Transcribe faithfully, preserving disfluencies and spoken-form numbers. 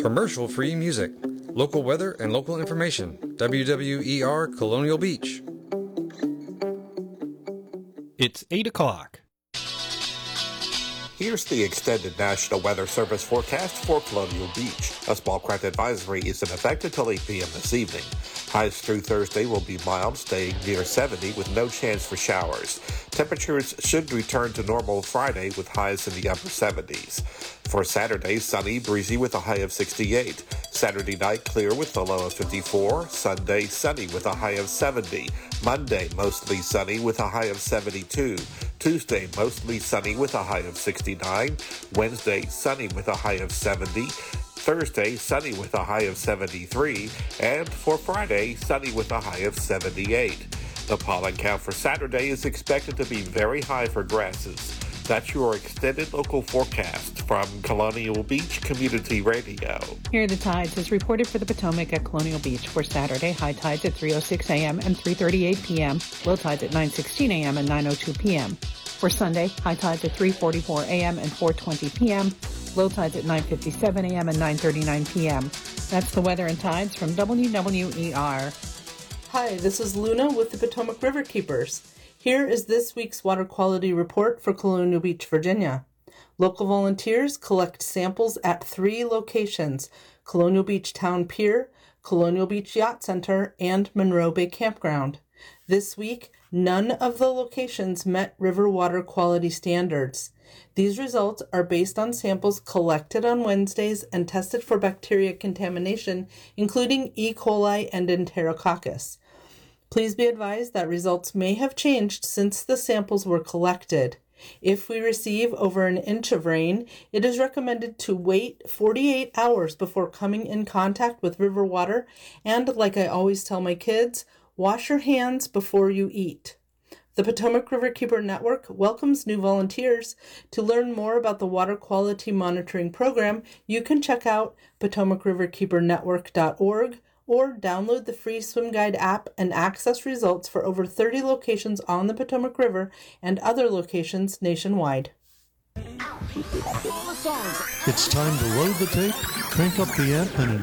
commercial-free music, local weather and local information. W W E R Colonial Beach. It's eight o'clock. Here's the extended National Weather Service forecast for Colonial Beach. A small craft advisory is in effect until eight p.m. this evening. Highs through Thursday will be mild, staying near seventy with no chance for showers. Temperatures should return to normal Friday with highs in the upper seventies. For Saturday, sunny, breezy with a high of sixty-eight. Saturday night, clear with a low of fifty-four. Sunday, sunny with a high of seventy. Monday, mostly sunny with a high of seventy-two. Tuesday, mostly sunny with a high of sixty-nine. Wednesday, sunny with a high of seventy. Thursday, sunny with a high of seventy-three. And for Friday, sunny with a high of seventy-eight. The pollen count for Saturday is expected to be very high for grasses. That's your extended local forecast from Colonial Beach Community Radio. Here are the tides as reported for the Potomac at Colonial Beach for Saturday. High tides at three oh six a.m. and three thirty-eight p.m. Low tides at nine sixteen a.m. and nine oh two p.m. For Sunday, high tides at three forty-four a.m. and four twenty p.m. Low tides at nine fifty-seven a.m. and nine thirty-nine p.m. That's the weather and tides from W W E R. Hi, this is Luna with the Potomac River Keepers. Here is this week's water quality report for Colonial Beach, Virginia. Local volunteers collect samples at three locations: Colonial Beach Town Pier, Colonial Beach Yacht Center, and Monroe Bay Campground. This week, none of the locations met river water quality standards. These results are based on samples collected on Wednesdays and tested for bacteria contamination, including E. coli and Enterococcus. Please be advised that results may have changed since the samples were collected. If we receive over an inch of rain, it is recommended to wait forty-eight hours before coming in contact with river water, and like I always tell my kids, wash your hands before you eat. The Potomac Riverkeeper Network welcomes new volunteers. To learn more about the Water Quality Monitoring Program, you can check out potomac riverkeeper network dot org or download the free Swim Guide app and access results for over thirty locations on the Potomac River and other locations nationwide. It's time to load the tape, crank up the amp, and